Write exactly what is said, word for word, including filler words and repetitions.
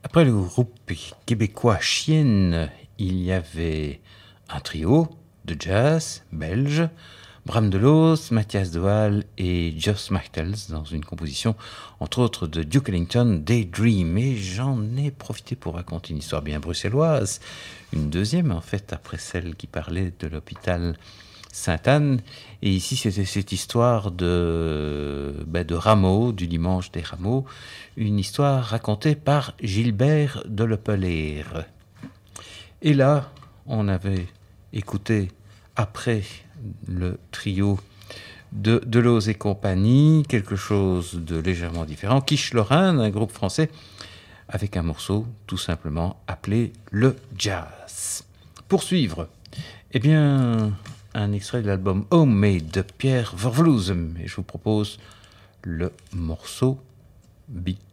Après le groupe québécois Chienne, il y avait un trio de jazz belge, Bram Delos, Mathias de Waal et Joss Machtels, dans une composition, entre autres, de Duke Ellington, Daydream. Et j'en ai profité pour raconter une histoire bien bruxelloise, une deuxième en fait, après celle qui parlait de l'hôpital Sainte-Anne. Et ici, c'était cette histoire de, ben, de Rameau, du dimanche des Rameaux, une histoire racontée par Gilbert de Lepeleur. Et là, on avait écouté, après le trio de Delos et compagnie, quelque chose de légèrement différent, Quiche Lorrain, un groupe français, avec un morceau tout simplement appelé le jazz. Pour suivre, eh bien, un extrait de l'album Homemade de Pierre Vervloesem, et je vous propose le morceau Beat.